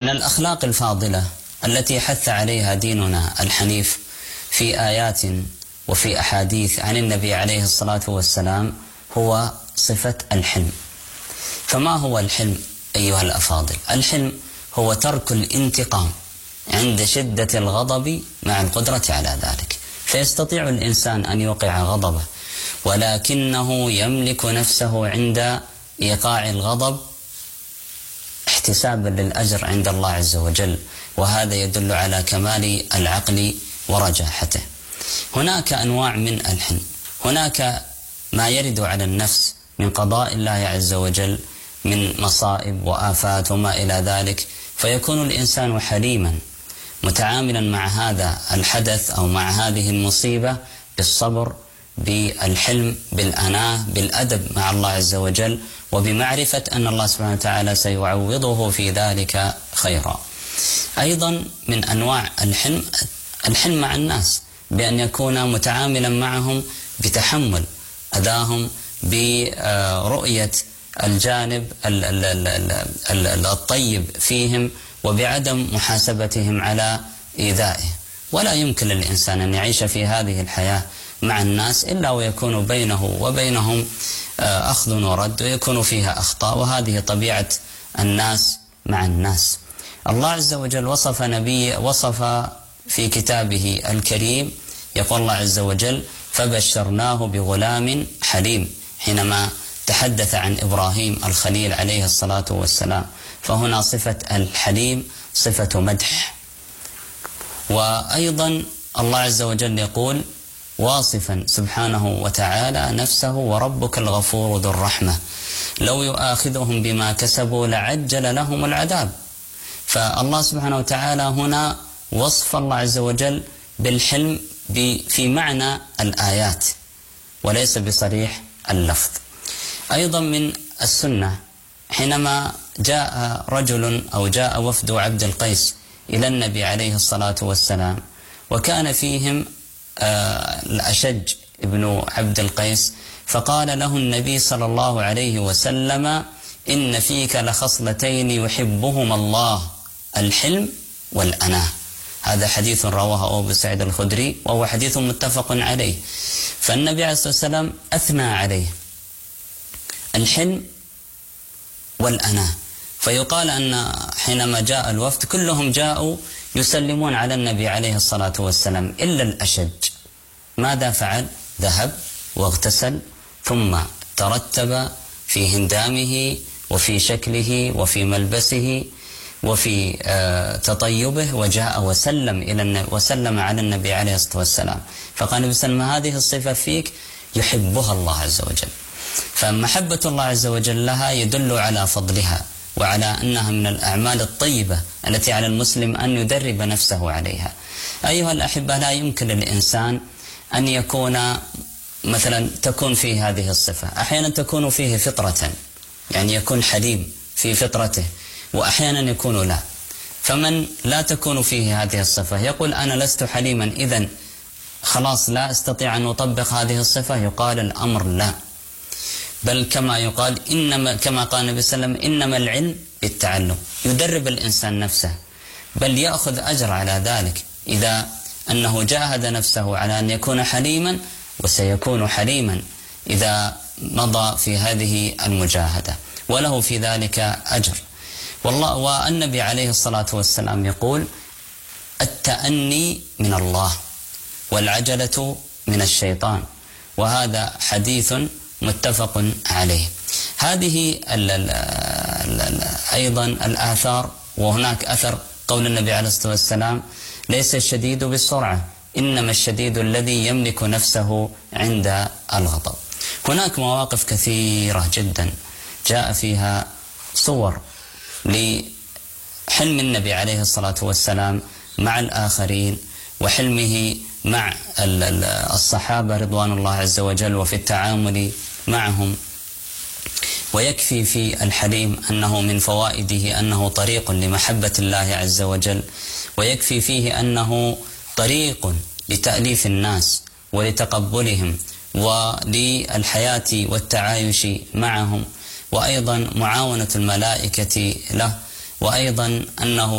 الأخلاق الفاضلة التي حث عليها ديننا الحنيف في آيات وفي أحاديث عن النبي عليه الصلاة والسلام هو صفة الحلم. فما هو الحلم أيها الأفاضل؟ الحلم هو ترك الانتقام عند شدة الغضب مع القدرة على ذلك، فيستطيع الإنسان أن يوقع غضبه ولكنه يملك نفسه عند إيقاع الغضب احتسابا للأجر عند الله عز وجل، وهذا يدل على كمال العقل ورجاحته. هناك أنواع من الحلم، هناك ما يرد على النفس من قضاء الله عز وجل من مصائب وآفات وما إلى ذلك، فيكون الإنسان حليما متعاملا مع هذا الحدث أو مع هذه المصيبة بالصبر، بالحلم، بالأناة، بالأدب مع الله عز وجل، وبمعرفة أن الله سبحانه وتعالى سيعوضه في ذلك خيرا. أيضا من أنواع الحلم مع الناس، بأن يكون متعاملا معهم بتحمل أذاهم، برؤية الجانب الطيب فيهم، وبعدم محاسبتهم على إيذائه. ولا يمكن للإنسان أن يعيش في هذه الحياة مع الناس إلا ويكون بينه وبينهم أخذ ورد، ويكون فيها أخطاء، وهذه طبيعة الناس مع الناس. الله عز وجل وصف في كتابه الكريم، يقول الله عز وجل: فبشرناه بغلام حليم، حينما تحدث عن إبراهيم الخليل عليه الصلاة والسلام. فهنا صفة الحليم صفة مدح. وأيضا الله عز وجل يقول واصفا سبحانه وتعالى نفسه: وربك الغفور ذو الرحمة لو يؤاخذهم بما كسبوا لعجل لهم العذاب. فالله سبحانه وتعالى هنا وصف الله عز وجل بالحلم في معنى الآيات وليس بصريح اللفظ. أيضا من السنة حينما جاء رجل أو جاء وفد عبد القيس إلى النبي عليه الصلاة والسلام، وكان فيهم الأشج ابن عبد القيس، فقال له النبي صلى الله عليه وسلم: إن فيك لخصلتين يحبهما الله، الحلم والأناة. هذا حديث رواه أبو سعيد الخدري، وهو حديث متفق عليه. فالنبي عليه الصلاة والسلام أثنى عليه الحلم والأناة. فيقال أن حينما جاء الوفد كلهم جاءوا يسلمون على النبي عليه الصلاة والسلام إلا الأشج. ماذا فعل؟ ذهب واغتسل، ثم ترتب في هندامه وفي شكله وفي ملبسه وفي تطيبه، وجاء وسلم على النبي عليه الصلاة والسلام. فقال النبي صلى الله عليه وسلم: هذه الصفة فيك يحبها الله عز وجل. فمحبة الله عز وجل لها يدل على فضلها، وعلى أنها من الأعمال الطيبة التي على المسلم أن يدرب نفسه عليها. أيها الأحبة، لا يمكن للإنسان أن يكون مثلا تكون فيه هذه الصفة، أحيانا تكون فيه فطرة، يعني يكون حليم في فطرته، وأحيانا يكون لا. فمن لا تكون فيه هذه الصفة يقول: أنا لست حليما، إذن خلاص لا أستطيع أن أطبق هذه الصفة. يقال الأمر لا، بل كما يقال كما قال النبي صلى الله عليه وسلم: إنما العلم بالتعلم. يدرب الإنسان نفسه، بل يأخذ أجر على ذلك إذا أنه جاهد نفسه على أن يكون حليما، وسيكون حليما إذا مضى في هذه المجاهدة، وله في ذلك أجر. والنبي عليه الصلاة والسلام يقول: التأني من الله والعجلة من الشيطان. وهذا حديث متفق عليه. هذه أيضا الآثار، وهناك أثر قول النبي عليه الصلاة والسلام: ليس الشديد بالسرعة، إنما الشديد الذي يملك نفسه عند الغضب. هناك مواقف كثيرة جدا جاء فيها صور لحلم النبي عليه الصلاة والسلام مع الآخرين، وحلمه مع الصحابة رضوان الله عز وجل، وفي التعامل معهم. ويكفي في الحليم أنه من فوائده أنه طريق لمحبة الله عز وجل، ويكفي فيه أنه طريق لتأليف الناس ولتقبلهم وللحياة والتعايش معهم، وأيضا معاونة الملائكة له، وأيضا أنه